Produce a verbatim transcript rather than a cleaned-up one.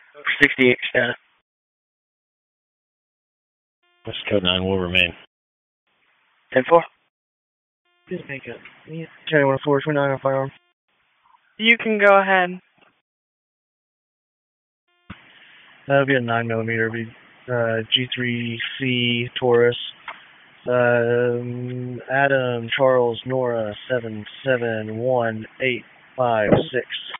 sixty-eight status. West Code nine will remain. ten four. Just make it. County one four twenty-nine on firearm. You can go ahead. That'll be a nine millimeter. It'll be uh, G three C Taurus. Um, Adam Charles Nora seven seven one eight five six.